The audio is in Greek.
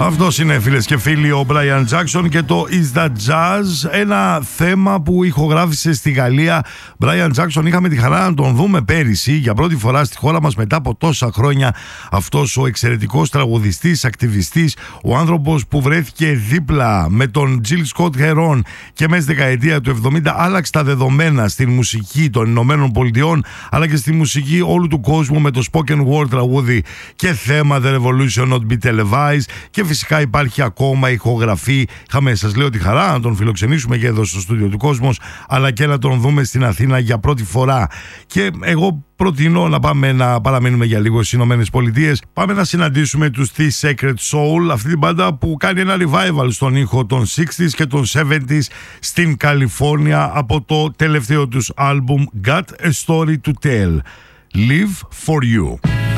Αυτός είναι, φίλες και φίλοι, ο Brian Jackson και το Is That Jazz, ένα θέμα που ηχογράφησε στη Γαλλία. Brian Jackson, είχαμε τη χαρά να τον δούμε πέρυσι για πρώτη φορά στη χώρα μας μετά από τόσα χρόνια. Αυτός ο εξαιρετικός τραγουδιστής, ακτιβιστής, ο άνθρωπος που βρέθηκε δίπλα με τον Jill Scott Heron και μέσα στη δεκαετία του 70 άλλαξε τα δεδομένα στην μουσική των Ηνωμένων Πολιτειών αλλά και στη μουσική όλου του κόσμου με το spoken word τραγούδι και θέμα The Revolution Not Be Televised. Και φυσικά υπάρχει ακόμα ηχογραφή. Είχαμε, σας λέω, τη χαρά να τον φιλοξενήσουμε και εδώ στο στούντιο του Κόσμος, αλλά και να τον δούμε στην Αθήνα για πρώτη φορά. Και εγώ προτείνω να πάμε να παραμείνουμε για λίγο στις Ηνωμένες Πολιτείες. Πάμε να συναντήσουμε τους The Sacred Soul, αυτή την μπάντα που κάνει ένα revival στον ήχο των 60s και των 70s στην Καλιφόρνια από το τελευταίο τους άλμπουμ Got a Story to Tell. Live for You.